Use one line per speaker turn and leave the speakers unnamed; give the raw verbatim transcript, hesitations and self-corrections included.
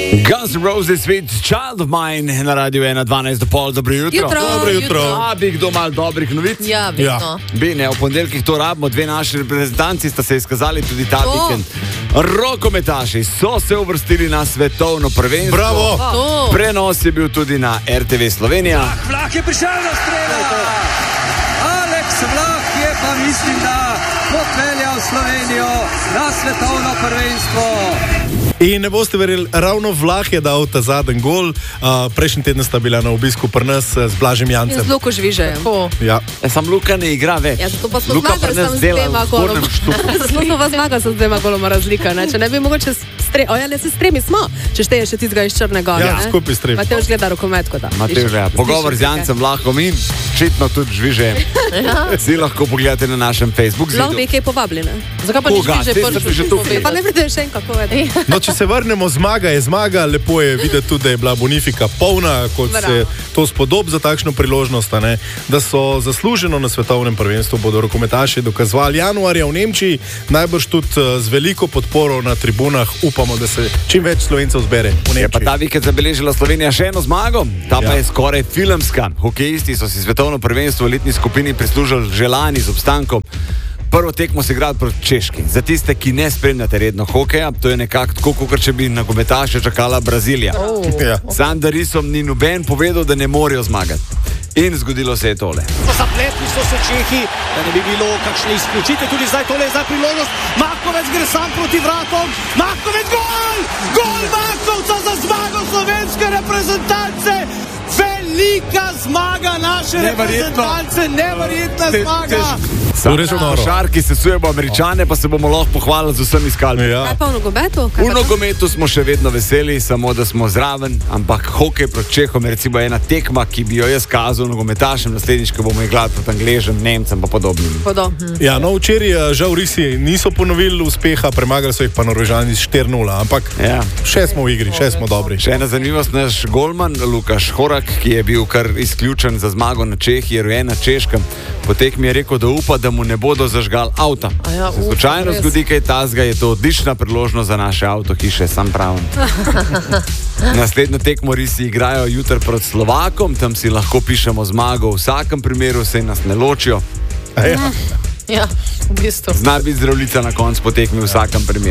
Guns N' Roses, Sweet Child of Mine na radiju ena dvanajst do pol. Dobro jutro.
Jutro,
Dobro jutro.
A bi kdo mal dobrih novic?
Ja, vedno.
Bi, ne, v ponedeljkih to rabimo. Dve naši reprezentanci sta se izkazali tudi ta
To.
vikend. Rokometaši so se uvrstili na svetovno prvenstvo.
Bravo.
To.
Prenos je bil tudi na R T V Slovenija.
Vlah je prišel na strela. Aleks Vlah je pa mislim, da popeljal Slovenijo na svetovno prvenstvo.
In ne boste verjeli, ravno Vlah je dal ta zadnji gol. Uh, prejšnji teden sta bila na obisku pri nas z Blažem
In
Jancem.
z Luko žvižajem.
Ja.
Ja, sam Luka ne igra več.
Ja, zato pa smo
Luka
zmagali
pri nas
samo z
dela
dvema
v zgornjem
goloma.
štuku.
Zato smo pa zmagali samo z dvema goloma razlika. Ne? Če ne bi mogoče s tre... O, ja, ne, se s tremi smo, če šteješ še tistega iz Črne Gore.
Ja,
ne?
skupaj s tremi.
Matevž gleda rokomet, kot da.
Matevž, ja, pogovor z Jancem Vlahom in očitno tudi žvižem. Si lahko pogledate na našem Facebook
Lahko
zidu.
bi kaj povabili, ne?
Zakaj pa
Koga?
nisi že
Te
prvi
sem že tukaj.
Pa ne prideš še enkrat povedati.
No, če se vrnemo, zmaga je zmaga. Lepo je videti tudi, da je bila Bonifika polna, kot
Bravo.
se to spodob za takšno priložnost, a ne? Da so zasluženo na svetovnem prvenstvu, bodo rokometaši dokazovali januarja v Nemčiji, najbrž tudi eh, z veliko podporo na tribunah. Upamo, da se čim več Slovencev zbere v
Je pa
Nemčiji.
ta vikend zabeležila Slovenija še eno zmago, ta pa
Ja.
je skoraj filmska. Hokejisti so si svetovno prvenstvo v elitni skupini prislužili že lani z obstankom. Prvo tekmo se igrali proti Češki. Za tiste, ki ne spremljate redno hokeja, to je nekako tako, kot če bi nogometaše čakala Brazilija.
Ja.
Sam Darisom ni noben povedal, da ne morejo zmagati. In zgodilo se je tole.
Zapletli so se Čehi, da ne bi bilo kakšne izključitve. Tudi zdaj tole je za priložnost. Makovec gre sam proti vratom. Makovec gol! Gol Makovca za zmago slovenske reprezentance. Velika zmaga naše
Neverjetno.
reprezentance. Neverjetna
Te-
zmaga.
tež-
To je res noro.
Košarki sesujemo Američane, pa se bomo lahko pohvalili z vsemi skalmi.
Ja.
Kaj pa v nogometu? Kaj
V
pa to?
nogometu smo še vedno veseli, samo da smo zraven, ampak hokej proti Čehom je recimo ena tekma, ki bi jo jaz kazal nogometašem, naslednjič, ko bomo igrali proti Angležem, Nemcem pa podobnim.
Podo. Hm.
Ja, no, včeraj eh, žal Risi niso ponovili uspeha, premagali so jih pa Norvežani s štiri nula, ampak
Ja.
še smo v igri, še smo dobri.
Še ena zanimivost, naš golman Lukaš Horak, ki je bil kar izključen za zmago na Čehi, je rojen na Češkem. Po tekmi je rekel, da upa, da mu ne bodo zažgali avta.
A ja,
Se
uf,
slučajno
res.
zgodi kaj tazga, je to odlična priložnost za naše avtohiše, sam pravim. Naslednjo tekmo Risi igrajo jutri proti Slovakom, tam si lahko pišemo zmago v vsakem primeru, saj nas ne ločijo.
A ja.
Ja, v bistvu.
Zna biti zdravljica na koncu po tekmi v vsakem primeru.